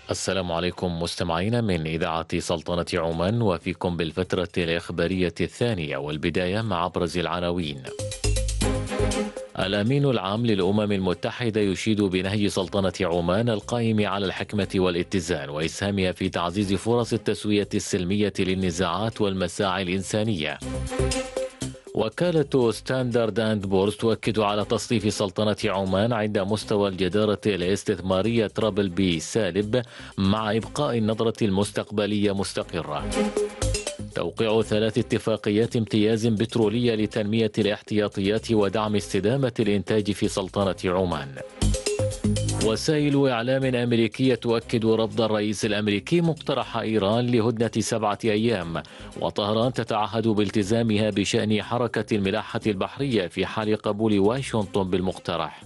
السلام عليكم مستمعينا من إذاعة سلطنة عمان، وفيكم بالفترة الإخبارية الثانية، والبداية مع أبرز العناوين. الأمين العام للأمم المتحدة يشيد بنهج سلطنة عمان القائم على الحكمة والاتزان وإسهامها في تعزيز فرص التسوية السلمية للنزاعات والمساعي الإنسانية. وكالة ستاندرد أند بورس تؤكد على تصنيف سلطنة عمان عند مستوى الجدارة الاستثمارية ترابل بي سالب، مع إبقاء النظرة المستقبلية مستقرة. توقيع 3 اتفاقيات امتياز بترولية لتنمية الاحتياطيات ودعم استدامة الإنتاج في سلطنة عمان. وسائل إعلام أمريكية تؤكد رفض الرئيس الأمريكي مقترح إيران لهدنة 7 أيام، وطهران تتعهد بالتزامها بشأن حركة الملاحة البحرية في حال قبول واشنطن بالمقترح.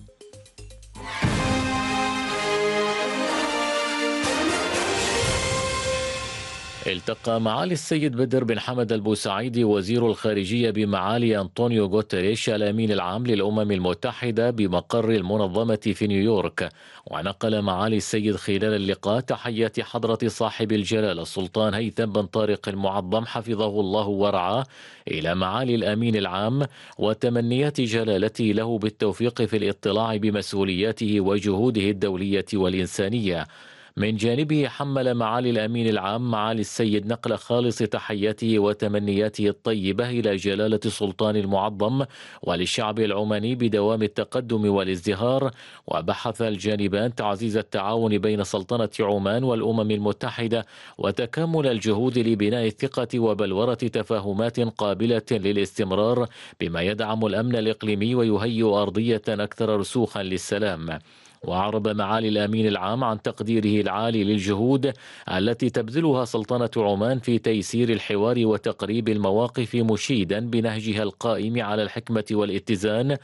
التقى معالي السيد بدر بن حمد البوسعيدي وزير الخارجية بمعالي أنطونيو غوتريش الأمين العام للأمم المتحدة بمقر المنظمة في نيويورك. ونقل معالي السيد خلال اللقاء تحيات حضرة صاحب الجلالة السلطان هيثم بن طارق المعظم حفظه الله ورعاه إلى معالي الأمين العام، وتمنيات جلالته له بالتوفيق في الاطلاع بمسؤولياته وجهوده الدولية والإنسانية. من جانبه حمل معالي الأمين العام معالي السيد نقل خالص تحياته وتمنياته الطيبة إلى جلالة السلطان المعظم وللشعب العماني بدوام التقدم والازدهار. وبحث الجانبان تعزيز التعاون بين سلطنة عمان والأمم المتحدة وتكامل الجهود لبناء الثقة وبلورة تفاهمات قابلة للاستمرار، بما يدعم الأمن الإقليمي ويهيئ أرضية أكثر رسوخا للسلام. وأعرب معالي الأمين العام عن تقديره العالي للجهود التي تبذلها سلطنة عمان في تيسير الحوار وتقريب المواقف، مشيدا بنهجها القائم على الحكمة والاتزان